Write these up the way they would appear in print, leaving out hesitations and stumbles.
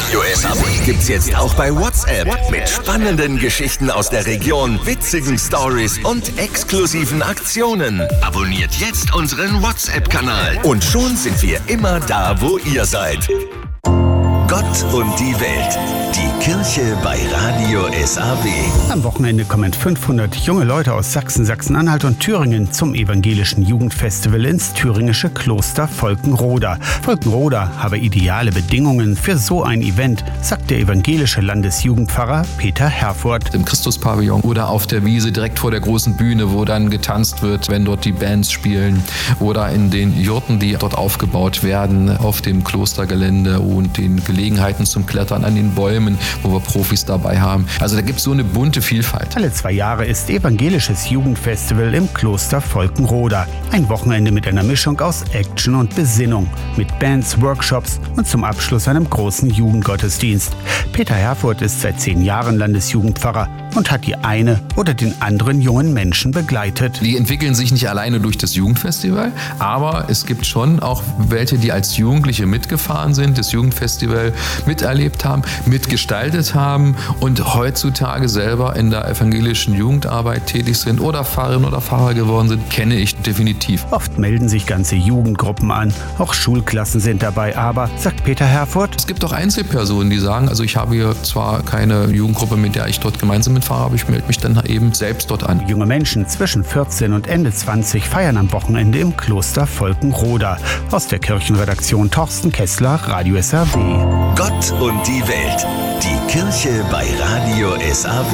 Radio SAW gibt's jetzt auch bei WhatsApp. Mit spannenden Geschichten aus der Region, witzigen Stories und exklusiven Aktionen. Abonniert jetzt unseren WhatsApp-Kanal. Und schon sind wir immer da, wo ihr seid. Gott und die Welt. Die Kirche bei Radio SAW. Am Wochenende kommen 500 junge Leute aus Sachsen, Sachsen-Anhalt und Thüringen zum evangelischen Jugendfestival ins thüringische Kloster Volkenroda. Volkenroda habe ideale Bedingungen für so ein Event, sagt der evangelische Landesjugendpfarrer Peter Herford. Im Christuspavillon oder auf der Wiese direkt vor der großen Bühne, wo dann getanzt wird, wenn dort die Bands spielen. Oder in den Jurten, die dort aufgebaut werden, auf dem Klostergelände und den Gelegenheiten zum Klettern an den Bäumen, wo wir Profis dabei haben. Also da gibt es so eine bunte Vielfalt. Alle 2 Jahre ist evangelisches Jugendfestival im Kloster Volkenroda. Ein Wochenende mit einer Mischung aus Action und Besinnung, mit Bands, Workshops und zum Abschluss einem großen Jugendgottesdienst. Peter Herford ist seit 10 Jahren Landesjugendpfarrer und hat die eine oder den anderen jungen Menschen begleitet. Die entwickeln sich nicht alleine durch das Jugendfestival, aber es gibt schon auch welche, die als Jugendliche mitgefahren sind, das Jugendfestival miterlebt haben, mitgestaltet haben und heutzutage selber in der evangelischen Jugendarbeit tätig sind oder Pfarrerin oder Pfarrer geworden sind, kenne ich definitiv. Oft melden sich ganze Jugendgruppen an, auch Schulklassen sind dabei, aber, sagt Peter Herford, es gibt auch Einzelpersonen, die sagen, also ich habe hier zwar keine Jugendgruppe, mit der ich dort gemeinsam mitfahre, aber ich melde mich dann eben selbst dort an. Junge Menschen zwischen 14 und Ende 20 feiern am Wochenende im Kloster Volkenroda. Aus der Kirchenredaktion Thorsten Kessler, Radio SAW. Gott und die Welt. Die Kirche bei Radio SAW.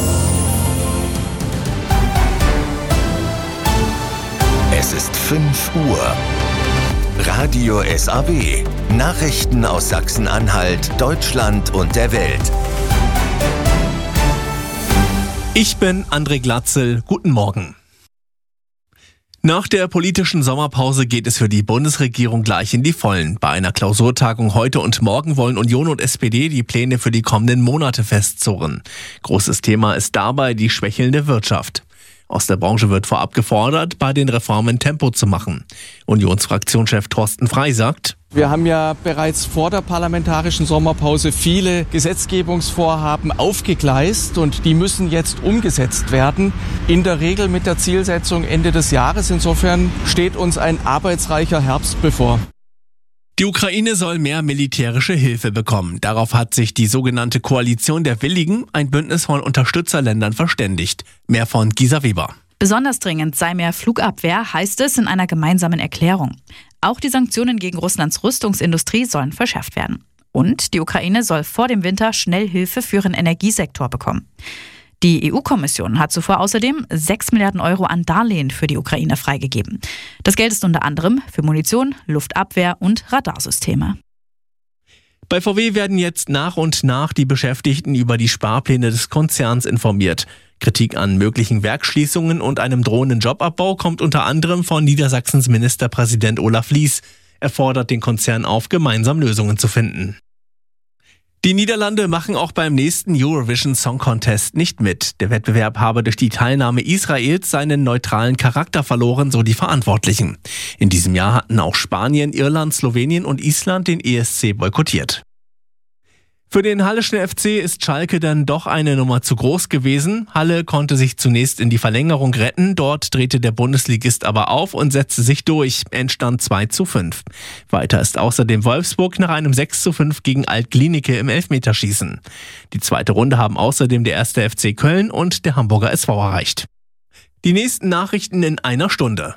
Es ist 5 Uhr. Radio SAW. Nachrichten aus Sachsen-Anhalt, Deutschland und der Welt. Ich bin André Glatzel. Guten Morgen. Nach der politischen Sommerpause geht es für die Bundesregierung gleich in die Vollen. Bei einer Klausurtagung heute und morgen wollen Union und SPD die Pläne für die kommenden Monate festzurren. Großes Thema ist dabei die schwächelnde Wirtschaft. Aus der Branche wird vorab gefordert, bei den Reformen Tempo zu machen. Unionsfraktionschef Thorsten Frey sagt: Wir haben ja bereits vor der parlamentarischen Sommerpause viele Gesetzgebungsvorhaben aufgegleist und die müssen jetzt umgesetzt werden. In der Regel mit der Zielsetzung Ende des Jahres. Insofern steht uns ein arbeitsreicher Herbst bevor. Die Ukraine soll mehr militärische Hilfe bekommen. Darauf hat sich die sogenannte Koalition der Willigen, ein Bündnis von Unterstützerländern, verständigt. Mehr von Gisa Weber. Besonders dringend sei mehr Flugabwehr, heißt es in einer gemeinsamen Erklärung. Auch die Sanktionen gegen Russlands Rüstungsindustrie sollen verschärft werden. Und die Ukraine soll vor dem Winter schnell Hilfe für ihren Energiesektor bekommen. Die EU-Kommission hat zuvor außerdem 6 Milliarden Euro an Darlehen für die Ukraine freigegeben. Das Geld ist unter anderem für Munition, Luftabwehr und Radarsysteme. Bei VW werden jetzt nach und nach die Beschäftigten über die Sparpläne des Konzerns informiert. Kritik an möglichen Werksschließungen und einem drohenden Jobabbau kommt unter anderem von Niedersachsens Ministerpräsident Olaf Lies. Er fordert den Konzern auf, gemeinsam Lösungen zu finden. Die Niederlande machen auch beim nächsten Eurovision Song Contest nicht mit. Der Wettbewerb habe durch die Teilnahme Israels seinen neutralen Charakter verloren, so die Verantwortlichen. In diesem Jahr hatten auch Spanien, Irland, Slowenien und Island den ESC boykottiert. Für den Halleschen FC ist Schalke dann doch eine Nummer zu groß gewesen. Halle konnte sich zunächst in die Verlängerung retten. Dort drehte der Bundesligist aber auf und setzte sich durch. Endstand 2:5. Weiter ist außerdem Wolfsburg nach einem 6:5 gegen Alt-Glienicke im Elfmeterschießen. Die zweite Runde haben außerdem der 1. FC Köln und der Hamburger SV erreicht. Die nächsten Nachrichten in einer Stunde.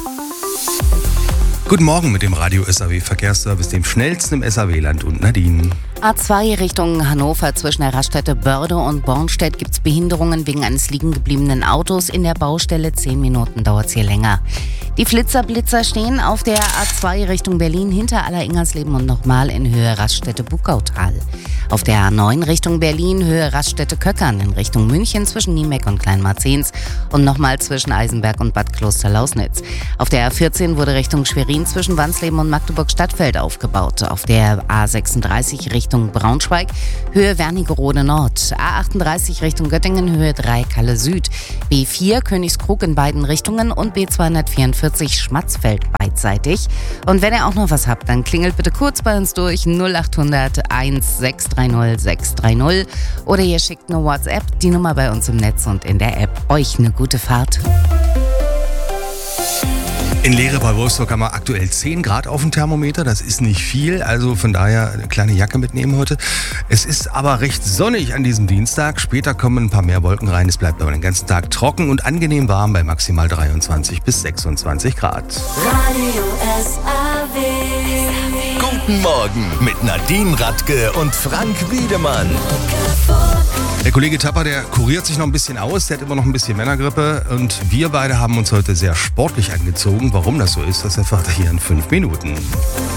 Guten Morgen mit dem Radio SAW Verkehrsservice, dem schnellsten im SAW-Land und Nadine. A2 Richtung Hannover zwischen der Raststätte Börde und Bornstedt gibt es Behinderungen wegen eines liegen gebliebenen Autos. In der Baustelle 10 Minuten dauert es hier länger. Die Flitzer-Blitzer stehen auf der A2 Richtung Berlin hinter Aller-Ingersleben und nochmal in Höhe Raststätte Bugautal. Auf der A9 Richtung Berlin Höhe Raststätte Köckern in Richtung München zwischen Niemeck und Kleinmarzens und nochmal zwischen Eisenberg und Bad Klosterlausnitz. Auf der A14 wurde Richtung Schwerin zwischen Wansleben und Magdeburg-Stadtfeld aufgebaut. Auf der A36 Richtung Richtung Braunschweig, Höhe Wernigerode Nord. A38 Richtung Göttingen, Höhe 3 Kalle Süd. B4 Königskrug in beiden Richtungen und B244 Schmatzfeld beidseitig. Und wenn ihr auch noch was habt, dann klingelt bitte kurz bei uns durch 0800 1630 630 oder ihr schickt eine WhatsApp, die Nummer bei uns im Netz und in der App. Euch eine gute Fahrt. In Lehre bei Wolfsburg haben wir aktuell 10 Grad auf dem Thermometer. Das ist nicht viel, also von daher eine kleine Jacke mitnehmen heute. Es ist aber recht sonnig an diesem Dienstag. Später kommen ein paar mehr Wolken rein. Es bleibt aber den ganzen Tag trocken und angenehm warm bei maximal 23 bis 26 Grad. Radio SAW. Guten Morgen mit Nadine Radke und Frank Wiedemann. Der Kollege Tapper, der kuriert sich noch ein bisschen aus, der hat immer noch ein bisschen Männergrippe und wir beide haben uns heute sehr sportlich angezogen. Warum das so ist, das erfahrt ihr hier in 5 Minuten.